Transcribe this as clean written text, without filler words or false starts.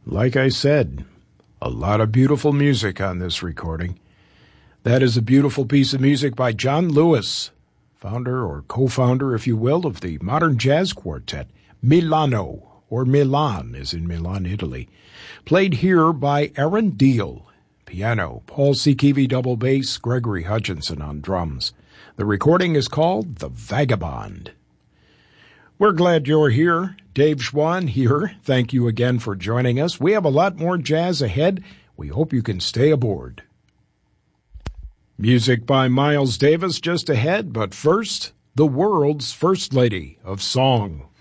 Like I said, a lot of beautiful music on this recording. That is a beautiful piece of music by John Lewis, founder or co-founder, if you will, of the modern jazz quartet Milano, or Milan, as in Milan, Italy. Played here by Aaron Deal, piano, Paul Sikivi double bass, Gregory Hutchinson on drums. The recording is called The Vagabond. We're glad you're here. Dave Schwann here. Thank you again for joining us. We have a lot more jazz ahead. We hope you can stay aboard. Music by Miles Davis just ahead, but first, the world's first lady of song.